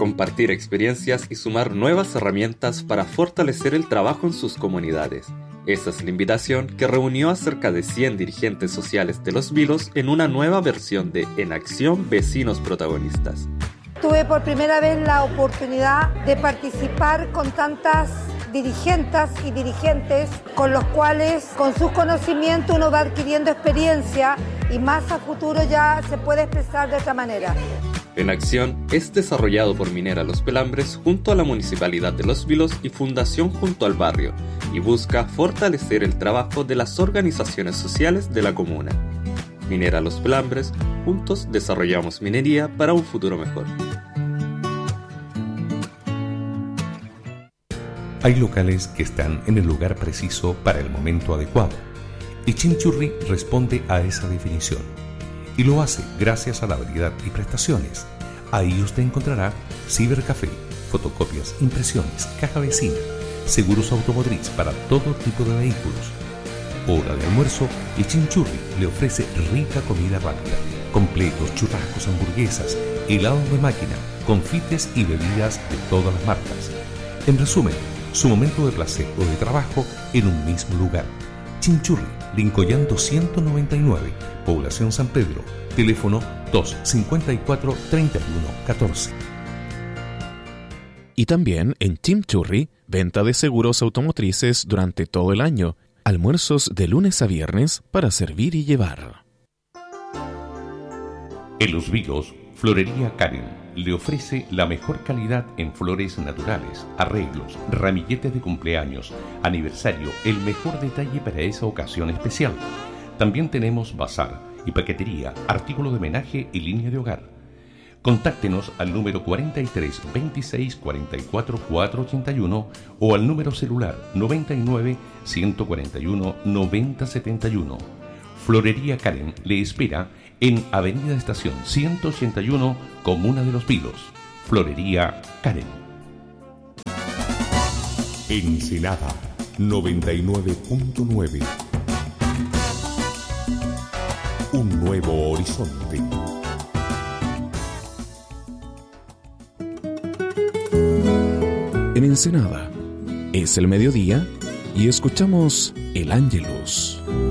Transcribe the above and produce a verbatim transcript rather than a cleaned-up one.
compartir experiencias y sumar nuevas herramientas para fortalecer el trabajo en sus comunidades. Esa es la invitación que reunió a cerca de cien dirigentes sociales de Los Vilos en una nueva versión de En Acción Vecinos Protagonistas. Tuve por primera vez la oportunidad de participar con tantas dirigentes y dirigentes con los cuales, con sus conocimientos, uno va adquiriendo experiencia y más a futuro ya se puede expresar de otra manera. En Acción es desarrollado por Minera Los Pelambres junto a la Municipalidad de Los Vilos y Fundación Junto al Barrio y busca fortalecer el trabajo de las organizaciones sociales de la comuna. Minera Los Pelambres, juntos desarrollamos minería para un futuro mejor. Hay locales que están en el lugar preciso para el momento adecuado. Y Chimichurri responde a esa definición. Y lo hace gracias a la variedad y prestaciones. Ahí usted encontrará cibercafé, fotocopias, impresiones, caja vecina, seguros automotriz para todo tipo de vehículos. Hora de almuerzo y Chimichurri le ofrece rica comida rápida, completos, churrascos, hamburguesas, helados de máquina, confites y bebidas de todas las marcas. En resumen, su momento de placer o de trabajo en un mismo lugar. Chimichurri, Lincoyán doscientos noventa y nueve, Población San Pedro, teléfono dos cinco cuatro, tres uno uno cuatro. Y también en Chimichurri, venta de seguros automotrices durante todo el año, almuerzos de lunes a viernes para servir y llevar. En Los Vilos, Florería Karen le ofrece la mejor calidad en flores naturales, arreglos, ramilletes de cumpleaños, aniversario, el mejor detalle para esa ocasión especial. También tenemos bazar y paquetería, artículos de homenaje y línea de hogar. Contáctenos al número cuarenta y tres, veintiséis, cuarenta y cuatro, cuatrocientos ochenta y uno o al número celular noventa y nueve, ciento cuarenta y uno, noventa setenta y uno. Florería Karen le espera en Avenida Estación ciento ochenta y uno, Comuna de Los Vilos. Florería Karen. Ensenada noventa y nueve punto nueve. Un nuevo horizonte. En Ensenada es el mediodía y escuchamos El Ángelus.